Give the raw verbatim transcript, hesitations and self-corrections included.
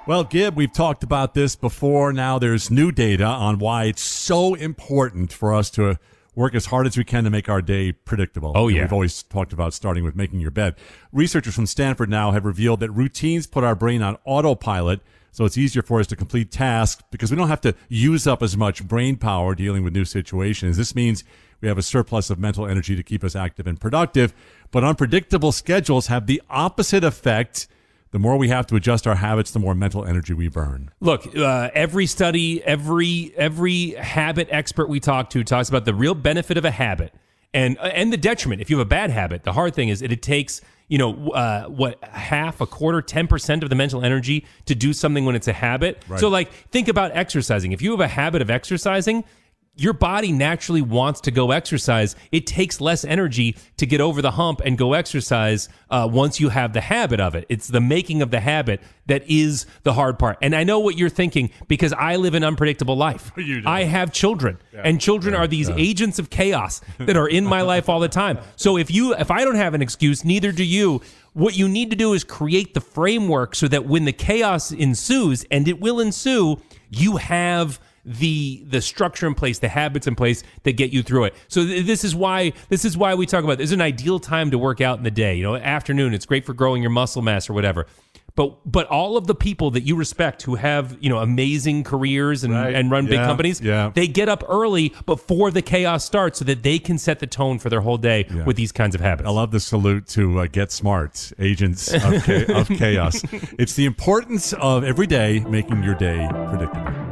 Well, Gib, we've talked about this before. Now there's new data on why it's so important for us to work as hard as we can to make our day predictable. Oh, yeah. We've always talked about starting with making your bed. Researchers from Stanford now have revealed that routines put our brain on autopilot, so it's easier for us to complete tasks because we don't have to use up as much brain power dealing with new situations. This means we have a surplus of mental energy to keep us active and productive, but unpredictable schedules have the opposite effect. The more we have to adjust our habits, the more mental energy we burn. Look, uh, every study, every every habit expert we talk to talks about the real benefit of a habit and and the detriment. If you have a bad habit, the hard thing is that it takes, you know, uh, what, half, a quarter, ten percent of the mental energy to do something when it's a habit. Right. So, like, think about exercising. If you have a habit of exercising, your body naturally wants to go exercise. It takes less energy to get over the hump and go exercise uh, once you have the habit of it. It's the making of the habit that is the hard part. And I know what you're thinking because I live an unpredictable life. You do. I have children, Yeah. and children Yeah. are these Yeah. agents of chaos that are in my life all the time. So if you, if I don't have an excuse, neither do you. What you need to do is create the framework so that when the chaos ensues, and it will ensue, you have the the structure in place, the habits in place that get you through it. So th- this is why this is why we talk about this is an ideal time to work out in the day. You know, afternoon, it's great for growing your muscle mass or whatever. But but all of the people that you respect who have, you know, amazing careers and, Right. and run big Yeah. companies, Yeah. they get up early before the chaos starts so that they can set the tone for their whole day Yeah. with these kinds of habits. I love the salute to uh, Get Smart, agents of, cha- of chaos. It's the importance of every day making your day predictable.